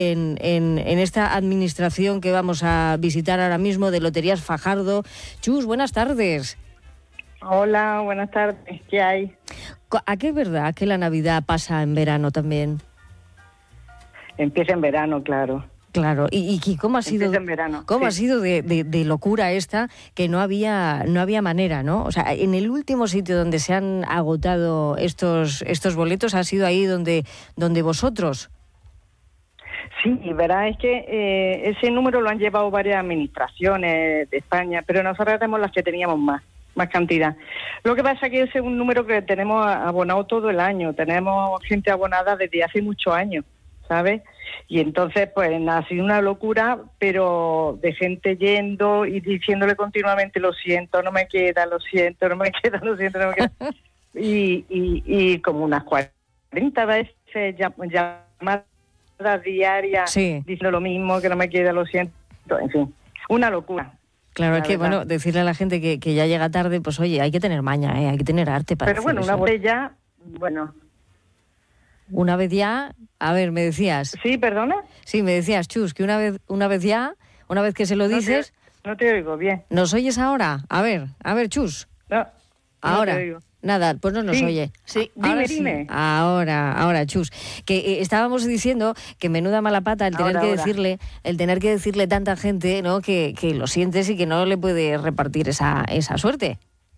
en esta administración que vamos a visitar ahora mismo de Loterías Fajardo. Chus, buenas tardes. Hola, buenas tardes. ¿Qué hay? ¿A qué es verdad que la Navidad pasa en verano también? Empieza en verano, claro. Claro, y cómo ha sido, en verano, cómo ha sido de locura esta, que no había manera, ¿no? O sea, en el último sitio donde se han agotado estos boletos ha sido ahí donde vosotros. Sí, verdad es que ese número lo han llevado varias administraciones de España, pero nosotros tenemos las que teníamos más cantidad. Lo que pasa es que ese es un número que tenemos abonado todo el año, tenemos gente abonada desde hace muchos años, ¿sabes? Y entonces, pues, ha sido una locura, pero de gente yendo y diciéndole continuamente, lo siento, no me queda, lo siento, no me queda, lo siento, no me queda. y como unas 40 veces llamadas diarias, sí, diciendo lo mismo, que no me queda, lo siento, en fin, una locura. Claro, es que, bueno, decirle a la gente que ya llega tarde, pues oye, hay que tener maña, hay que tener arte para pero bueno, eso. una vez ya, bueno... Una vez ya, a ver, me decías... ¿Sí, perdona? Sí, me decías, Chus, que una vez ya, una vez que se lo dices... No te oigo bien. ¿Nos oyes ahora? A ver, No, ahora. No te oigo. Nada, pues no nos sí, oye. Sí, ahora dime. Ahora, Chus. Que estábamos diciendo que menuda mala pata el tener que decirle tanta gente, ¿no? Que lo sientes y que no le puede repartir esa suerte.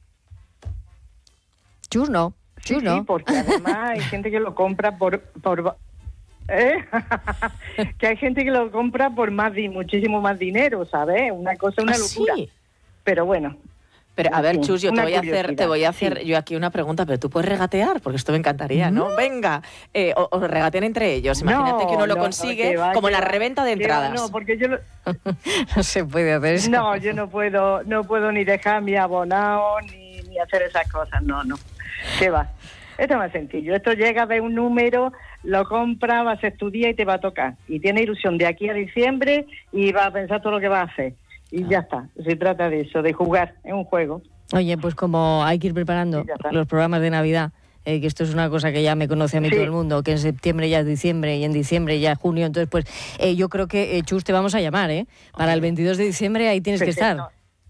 Chus, no. Sí, porque además hay gente que lo compra por que hay gente que lo compra por muchísimo más dinero, ¿sabes? Una locura. ¿Sí? Pero bueno. Pero a ver, Chus, yo te voy a hacer yo aquí una pregunta, pero tú puedes regatear, porque esto me encantaría, ¿no? Venga, o regatean entre ellos. Imagínate que uno lo consigue como la reventa de entradas. No, porque yo no se puede hacer eso. No, yo no puedo ni dejar mi abonado ni hacer esas cosas, no. ¿Qué va? Esto es más sencillo. Esto llega de un número, lo compras, vas a estudiar y te va a tocar. Y tiene ilusión de aquí a diciembre y vas a pensar todo lo que vas a hacer. Y ya está. Se trata de eso, de jugar. Es un juego. Oye, pues como hay que ir preparando los programas de Navidad, que esto es una cosa que ya me conoce a mí todo el mundo, que en septiembre ya es diciembre y en diciembre ya es junio. Entonces, pues yo creo que, Chus, te vamos a llamar, ¿eh? Para el 22 de diciembre ahí tienes que estar.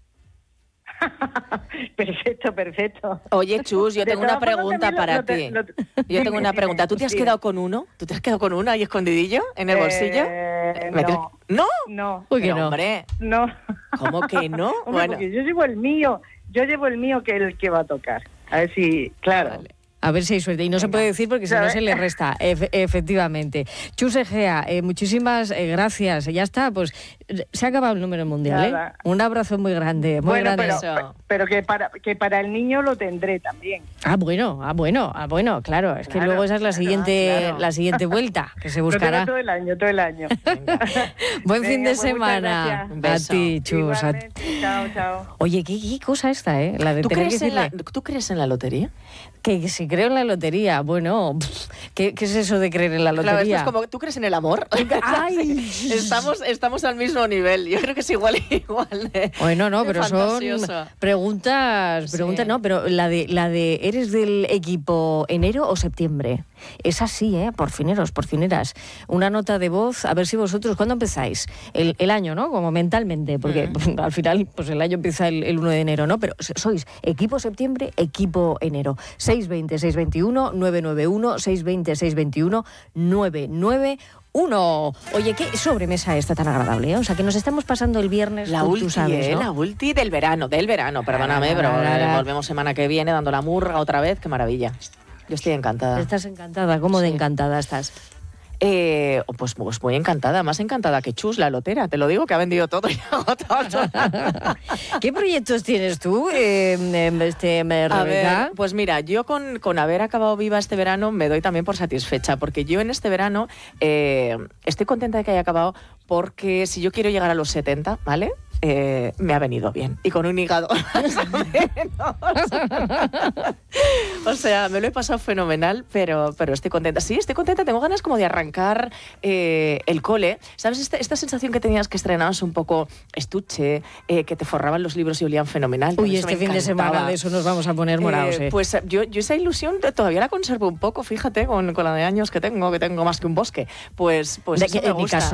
Perfecto. Oye, Chus, yo tengo una pregunta para ti. Yo tengo una pregunta. ¿Tú te has quedado con uno? ¿Tú te has quedado con uno ahí escondidillo en el bolsillo? No. ¿No? Uy, que pero, no. Hombre. No. ¿Cómo que no? Hombre, bueno. Porque yo llevo el mío que es el que va a tocar. A ver si, claro. Vale. A ver si hay suerte. Y no se puede decir porque si no se le resta, efectivamente. Chus Egea, muchísimas gracias. Ya está, pues se ha acabado el número mundial, ¿eh? Un abrazo muy grande, muy grande. Pero que para el niño lo tendré también. Bueno, claro. Es que luego esa es la siguiente vuelta que se buscará. Todo el año. Buen fin de semana. A ti, Chus. Chao. Oye, ¿qué cosa esta, eh? La de tener que decirle... ¿Tú crees en la lotería? Que si creo en la lotería, bueno, ¿qué es eso de creer en la lotería? Claro, esto es como, ¿tú crees en el amor? ¡Ay! Estamos al mismo nivel. Yo creo que es igual. Bueno, no, pero fantasioso. Son preguntas, Sí. no, pero la de ¿eres del equipo enero o septiembre? Es así, por fineras. Una nota de voz, a ver si vosotros, ¿cuándo empezáis? El año, ¿no? Como mentalmente, porque al final pues el año empieza el 1 de enero, ¿no? Pero sois equipo septiembre, equipo enero. 620-621-991, 620-621-991. Oye, qué sobremesa esta tan agradable, ¿eh? O sea, que nos estamos pasando el viernes, la tú sabes, ¿no? La ulti del verano, perdóname, pero volvemos semana que viene dando la murga otra vez, qué maravilla. Yo estoy encantada. Estás encantada, ¿cómo de encantada estás? Pues muy encantada, más encantada que Chus, la lotera. Te lo digo, que ha vendido todo y ha agotado. ¿Qué proyectos tienes tú, Rebeca? A ver, pues mira, yo con haber acabado viva este verano me doy también por satisfecha, porque yo en este verano estoy contenta de que haya acabado, porque si yo quiero llegar a los 70, ¿vale? me ha venido bien. Y con un hígado o sea, me lo he pasado fenomenal, pero estoy contenta. Sí, estoy contenta, tengo ganas como de arrancar el cole. ¿Sabes? Esta sensación que tenías que estrenabas un poco estuche, que te forraban los libros y olían fenomenal. Uy, este fin de semana de eso nos vamos a poner morados. Pues yo esa ilusión todavía la conservo un poco, fíjate, con la de años que tengo más que un bosque. Pues eso me gusta.